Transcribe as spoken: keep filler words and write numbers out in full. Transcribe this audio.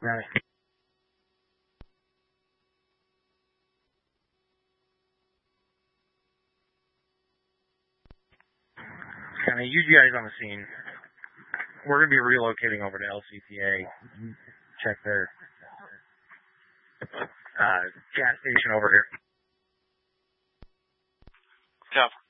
Right. Kind of you guys on the scene. We're going to be relocating over to L C T A. Check their uh, gas station over here. Copy.